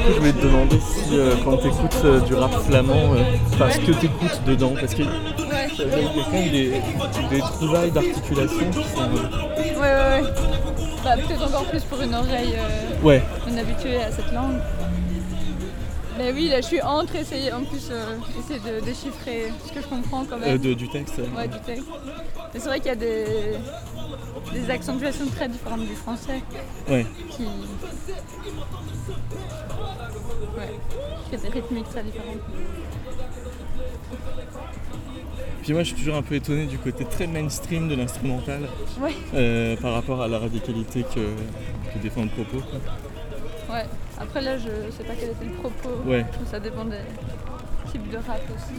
Je voulais te demander si quand tu écoutes du rap flamand, ce que tu écoutes dedans, parce qu'il y a quand même des trouvailles d'articulation qui sont... Ouais. Bah, peut-être encore plus pour une oreille non habituée à cette langue. Mais oui, là je suis entre essayer de déchiffrer ce que je comprends quand même. Du texte. Ouais, du texte. Mais c'est vrai qu'il y a des accentuations très différentes du français. Ouais. Qui a des rythmiques très différentes. Puis moi je suis toujours un peu étonné du côté très mainstream de l'instrumental par rapport à la radicalité que défend le propos. Quoi. Ouais, après là je sais pas quel était le propos, ouais. Ça dépend des types de rap aussi.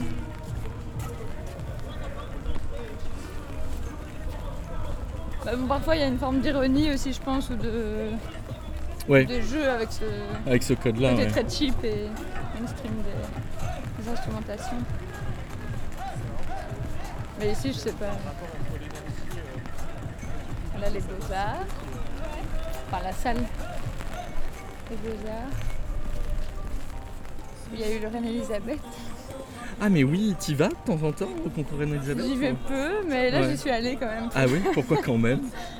Bah, bon, parfois il y a une forme d'ironie aussi je pense ou de jeu avec ce code-là. Côté très cheap et mainstream des instrumentations. Mais ici je sais pas. Là les Beaux-Arts. Enfin la salle des Beaux-Arts. Il y a eu le Reine-Élisabeth. Ah mais oui, t'y vas de temps en temps au concours Reine-Élisabeth? J'y vais peu, mais là j'y suis allée quand même. Ah oui? Pourquoi quand même?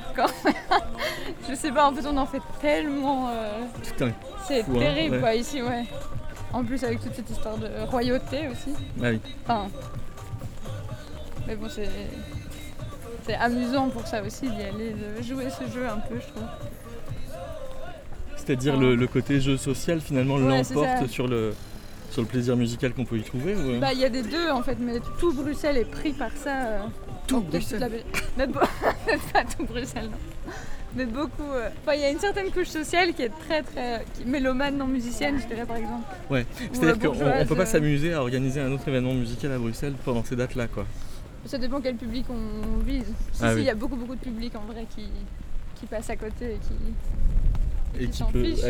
Je sais pas, en fait on en fait tellement... c'est terrible quoi ici, En plus avec toute cette histoire de royauté aussi. Ah oui. Enfin... Mais bon c'est amusant pour ça aussi d'y aller, de jouer ce jeu un peu je trouve. C'est-à-dire le côté jeu social finalement l'emporte sur le plaisir musical qu'on peut y trouver ou... Bah il y a des deux en fait, mais tout Bruxelles est pris par ça. Tout Bruxelles mais pas tout Bruxelles non. Mais beaucoup... il y a une certaine couche sociale qui est très mélomane, non musicienne je dirais par exemple. Ouais, c'est-à-dire qu'on ne peut pas s'amuser à organiser un autre événement musical à Bruxelles pendant ces dates-là quoi. Ça dépend quel public on vise. Il y a beaucoup de publics en vrai qui passent à côté et qui s'en fichent.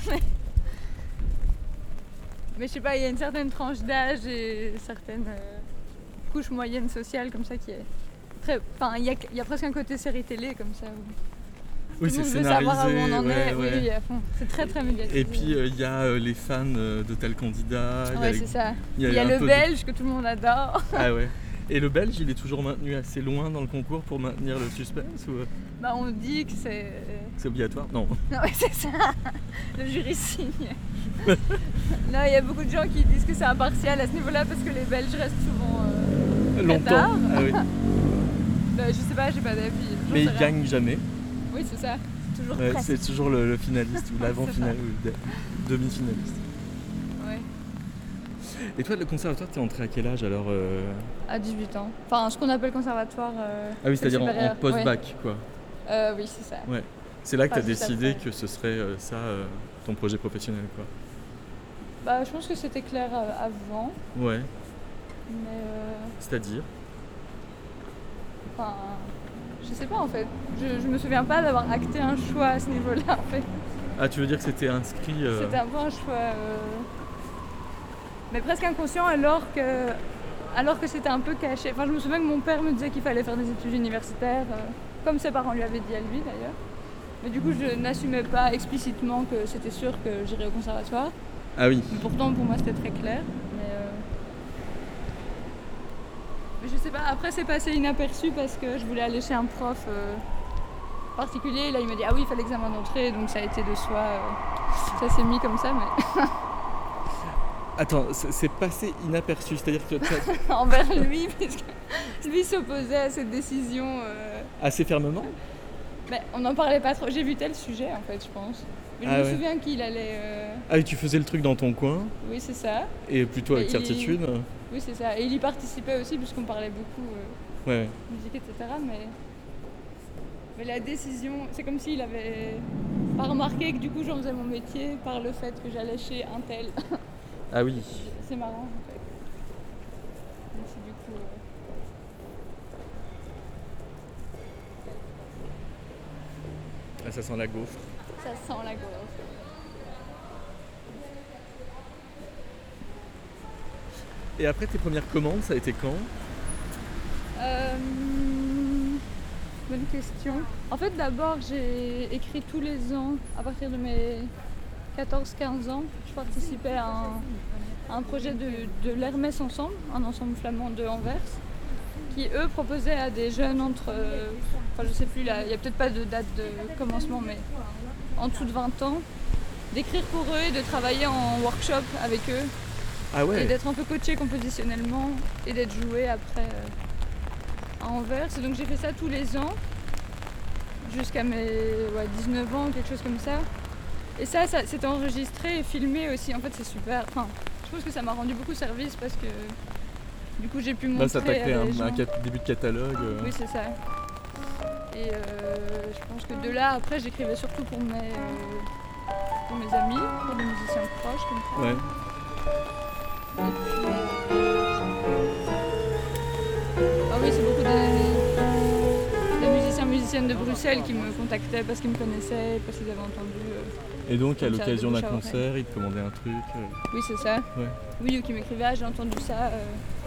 Mais je sais pas, il y a une certaine tranche d'âge et certaines couches moyennes sociales comme ça qui est très... Enfin, il y a presque un côté série télé comme ça. Oui, c'est scénarisé. Savoir où on en est. Oui, à fond. C'est très médiatisé. Et puis il y a les fans de tel candidat. C'est ça. Il y a le belge que tout le monde adore. Ah ouais. Et le belge, il est toujours maintenu assez loin dans le concours pour maintenir le suspense ou... Bah on dit que c'est... C'est obligatoire? Non. Non, c'est ça. Le jury signe. Non, il y a beaucoup de gens qui disent que c'est impartial à ce niveau-là parce que les Belges restent souvent longtemps. Ah oui. Bah, je sais pas, j'ai pas d'avis. Mais ils gagnent jamais. Oui, c'est ça. Toujours c'est toujours le finaliste ou l'avant-finaliste ou le demi-finaliste. Et toi, le conservatoire, t'es entré à quel âge alors À 18 ans. Enfin, ce qu'on appelle conservatoire. Ah oui, c'est-à-dire en post-bac, quoi. Oui, c'est ça. Ouais. C'est là que t'as décidé que ce serait ça, ton projet professionnel, quoi. Bah, je pense que c'était clair avant. Ouais. Mais. C'est-à-dire Enfin, je sais pas en fait. Je me souviens pas d'avoir acté un choix à ce niveau-là, en fait. Ah, tu veux dire que c'était inscrit C'était un peu un choix. Mais presque inconscient alors que c'était un peu caché. Enfin, je me souviens que mon père me disait qu'il fallait faire des études universitaires, comme ses parents lui avaient dit à lui d'ailleurs. Mais du coup, je n'assumais pas explicitement que c'était sûr que j'irais au conservatoire. Ah oui. Mais pourtant, pour moi, c'était très clair. Mais je sais pas, après c'est passé inaperçu parce que je voulais aller chez un prof particulier. Là, il m'a dit, ah oui, il fait l'examen d'entrée, donc ça a été de soi. Ça s'est mis comme ça, mais... Attends, c'est passé inaperçu, c'est-à-dire que... Envers lui, parce que lui s'opposait à cette décision... Assez fermement? Mais on n'en parlait pas trop, j'ai vu tel sujet en fait, je pense. Mais je me souviens qu'il allait... Ah, et tu faisais le truc dans ton coin? Oui, c'est ça. Et plutôt avec certitude? Oui, c'est ça. Et il y participait aussi, puisqu'on parlait beaucoup musique, etc. Mais la décision, c'est comme s'il avait pas remarqué que du coup j'en faisais mon métier par le fait que j'allais chez un tel. Ah oui. C'est marrant en fait. Donc c'est du coup... Ah, ça sent la gaufre. Ça sent la gaufre. Et après tes premières commandes, ça a été quand? Bonne question. En fait d'abord j'ai écrit tous les ans à partir de mes 14-15 ans, je participais à un projet de l'Hermès Ensemble, un ensemble flamand de Anvers, qui eux proposaient à des jeunes entre, enfin je sais plus, il n'y a peut-être pas de date de commencement, mais en dessous de 20 ans, d'écrire pour eux et de travailler en workshop avec eux. Ah ouais. Et d'être un peu coaché compositionnellement et d'être joué après à Anvers. Et donc j'ai fait ça tous les ans, jusqu'à mes 19 ans, quelque chose comme ça. Et ça c'était enregistré et filmé aussi. En fait, c'est super. Enfin, je pense que ça m'a rendu beaucoup service parce que du coup, j'ai pu montrer. Là, ça t'a créé à un des gens. début de catalogue. Oui, c'est ça. Et je pense que de là, après, j'écrivais surtout pour mes amis, pour des musiciens proches comme ça. Ouais. Ah oui, c'est beaucoup des musiciennes de Bruxelles qui me contactaient parce qu'ils me connaissaient, parce qu'ils avaient entendu. Et donc, à comme ça, l'occasion de d'un bouche à oreille. concert, ils te demandaient un truc. Oui, c'est ça. Ouais. Oui, ou qui m'écrivaient, ah, j'ai entendu ça